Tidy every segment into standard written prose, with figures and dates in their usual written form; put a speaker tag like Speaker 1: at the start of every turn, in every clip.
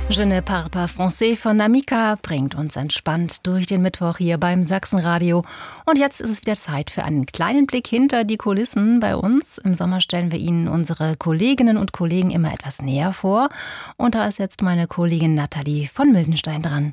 Speaker 1: Je ne parle pas français von Namika bringt uns entspannt durch den Mittwoch hier beim Sachsenradio. Und jetzt ist es wieder Zeit für einen kleinen Blick hinter die Kulissen bei uns. Im Sommer stellen wir Ihnen unsere Kolleginnen und Kollegen immer etwas näher vor. Und da ist jetzt meine Kollegin Nathalie von Mildenstein dran.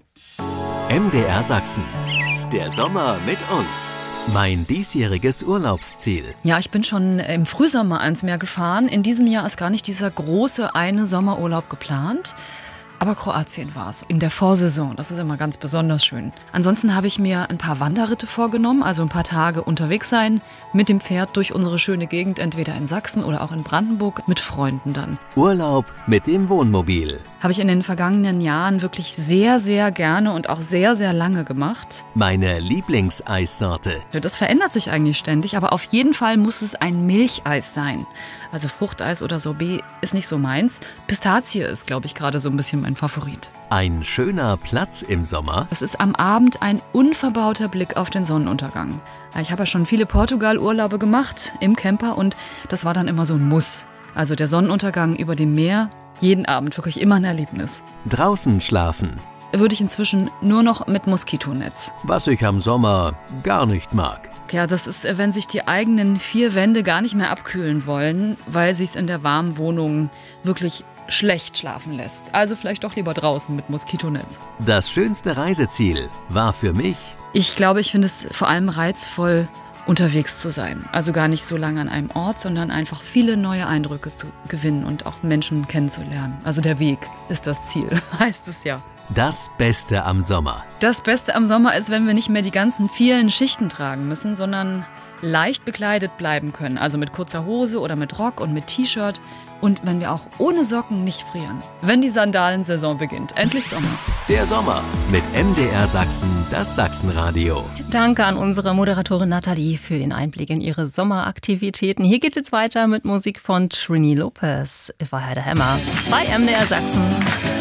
Speaker 2: MDR Sachsen. Der Sommer mit uns. Mein diesjähriges Urlaubsziel.
Speaker 3: Ja, ich bin schon im Frühsommer ans Meer gefahren. In diesem Jahr ist gar nicht dieser große eine Sommerurlaub geplant. Aber Kroatien war es, in der Vorsaison. Das ist immer ganz besonders schön. Ansonsten habe ich mir ein paar Wanderritte vorgenommen, also ein paar Tage unterwegs sein, mit dem Pferd durch unsere schöne Gegend, entweder in Sachsen oder auch in Brandenburg, mit Freunden dann.
Speaker 2: Urlaub mit dem Wohnmobil.
Speaker 3: Habe ich in den vergangenen Jahren wirklich sehr, sehr gerne und auch sehr, sehr lange gemacht.
Speaker 2: Meine Lieblingseissorte.
Speaker 3: Das verändert sich eigentlich ständig, aber auf jeden Fall muss es ein Milcheis sein. Also Fruchteis oder Sorbet ist nicht so meins. Pistazie ist, glaube ich, gerade so ein bisschen mein Favorit.
Speaker 2: Ein schöner Platz im Sommer.
Speaker 3: Es ist am Abend ein unverbauter Blick auf den Sonnenuntergang. Ich habe ja schon viele Portugal-Urlaube gemacht im Camper und das war dann immer so ein Muss. Also der Sonnenuntergang über dem Meer, jeden Abend wirklich immer ein Erlebnis.
Speaker 2: Draußen schlafen.
Speaker 3: Würde ich inzwischen nur noch mit Moskitonetz.
Speaker 2: Was ich am Sommer gar nicht mag.
Speaker 3: Ja, das ist, wenn sich die eigenen vier Wände gar nicht mehr abkühlen wollen, weil sich's in der warmen Wohnung wirklich schlecht schlafen lässt. Also vielleicht doch lieber draußen mit Moskitonetz.
Speaker 2: Das schönste Reiseziel war für mich...
Speaker 3: Ich glaube, ich finde es vor allem reizvoll, unterwegs zu sein. Also gar nicht so lange an einem Ort, sondern einfach viele neue Eindrücke zu gewinnen und auch Menschen kennenzulernen. Also der Weg ist das Ziel, heißt es ja.
Speaker 2: Das Beste am Sommer.
Speaker 3: Das Beste am Sommer ist, wenn wir nicht mehr die ganzen vielen Schichten tragen müssen, sondern leicht bekleidet bleiben können. Also mit kurzer Hose oder mit Rock und mit T-Shirt. Und wenn wir auch ohne Socken nicht frieren. Wenn die Sandalensaison beginnt. Endlich Sommer.
Speaker 2: Der Sommer mit MDR Sachsen, das Sachsenradio.
Speaker 1: Danke an unsere Moderatorin Nathalie für den Einblick in ihre Sommeraktivitäten. Hier geht's jetzt weiter mit Musik von Trini Lopez. If I Had a Hammer bei MDR Sachsen.